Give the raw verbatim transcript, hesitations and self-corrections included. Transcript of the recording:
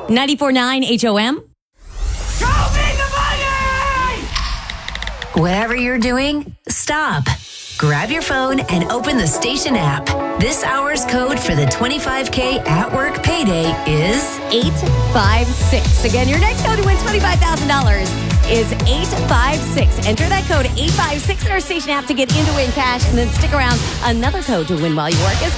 ninety-four point nine H O M. Show me the money! Whatever you're doing, stop. Grab your phone and open the station app. This hour's code for the twenty-five K at work payday is eight five six. Again, your next code to win twenty-five thousand dollars is eight five six. Enter that code eight five six in our station app to get in to win cash, and then stick around. Another code to win while you work is